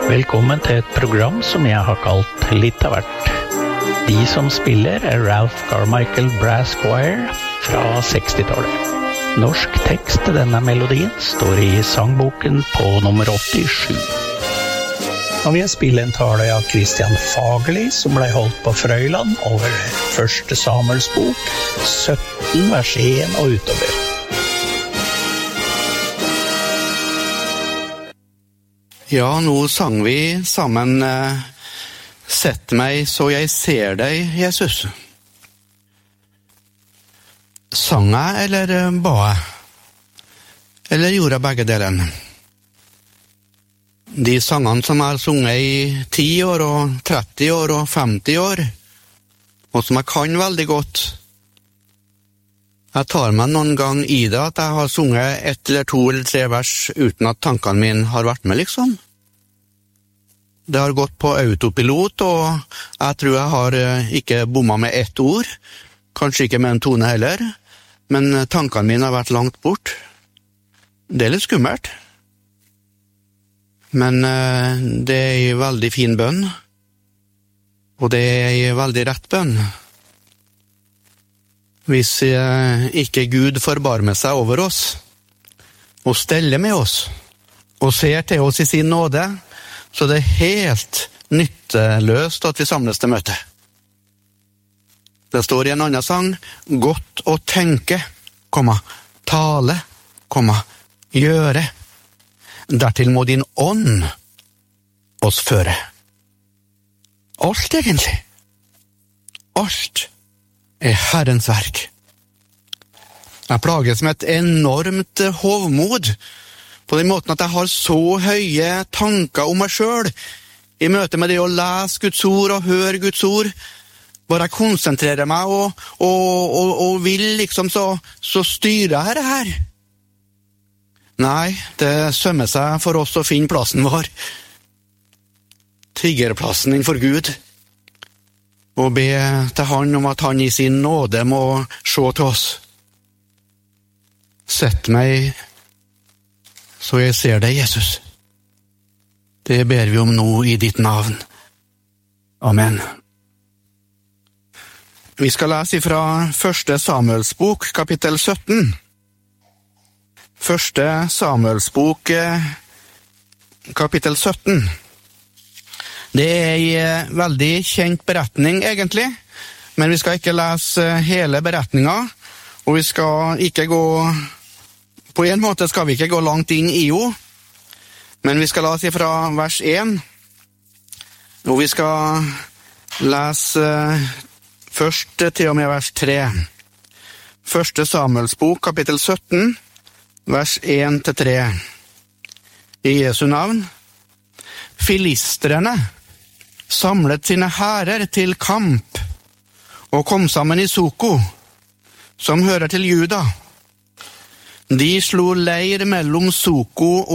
Velkommen til et program som jeg har kalt Litt av hvert. De som spiller Ralph Carmichael Brass Choir fra 60-tallet. Norsk tekst til denne melodien står i sangboken på nummer 87. Nå vil jeg spille en tale av Christian Fagerli som ble holdt på Frøyland over første Samuels bok, 17 vers 1 og utover. Ja, nå sang vi sammen «Sett meg så jeg ser deg, Jesus». Sang jeg eller ba jeg? Eller gjorde jeg begge delene? De sangene som jeg har sunget i 10 år og 30 år og 50 år, og som jeg kan veldig godt, jeg tar meg noen gang i det at jeg har sunget 1 eller 2 eller 3 vers uten at tankene mine har vært med, liksom. Det har gått på autopilot, og jeg tror jeg har ikke bommet med 1 ord, kanskje ikke med en tone heller, men tankene mine har vært langt bort. Det er litt skummelt. Men det er en veldig fin bønn, og det er en veldig rett bønn. Hvis ikke Gud forbarmer seg over oss, og steller med oss, og ser til oss i sin nåde, så det er helt nytteløst at vi samles til møte. Det står i en annen sang, godt å tenke, tale, gjøre. Dertil må din ånd oss føre. Alt egentlig. Alt er Herrens verk. Jeg plages med et enormt hovmod, på den måten at jeg har så høye tanker om meg selv, i møte med det å lese Guds ord og høre Guds ord, bare jeg konsentrerer meg og vil liksom så styrer jeg det her. Nei, det sømmer seg for oss å finne plassen vår, tiggerplassen innenfor Gud, og be til han om at han i sin nåde må se til oss. Sett meg så jeg ser deg, Jesus. Det ber vi om nå i ditt navn. Amen. Vi skal lese fra første Samuels bok, kapittel 17. Første Samuels bok, kapittel 17. Det er en veldig kjent beretning, egentlig, men vi skal ikke lese hele beretningen, og vi skal ikke gå, på en måte skal vi ikke gå langt inn i jo, men vi skal lese fra vers 1, og vi skal lese først til og med vers 3. Første Samuels bok, kapittel 17, vers 1-3. I Jesu navn. Filistrene samlet sine hærer til kamp og kom sammen i Soko, som hører til Juda. De slo leir mellom Soko